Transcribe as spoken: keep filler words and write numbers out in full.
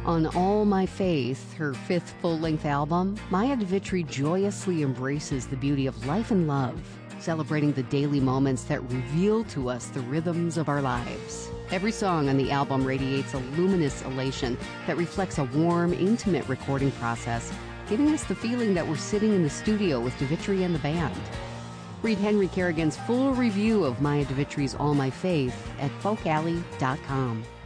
On All My Faith, her fifth full-length album, Maya DeVitri joyously embraces the beauty of life and love, celebrating the daily moments that reveal to us the rhythms of our lives. Every song on the album radiates a luminous elation that reflects a warm, intimate recording process, giving us the feeling that we're sitting in the studio with DeVitri and the band. Read Henry Kerrigan's full review of Maya DeVitri's All My Faith at folk alley dot com.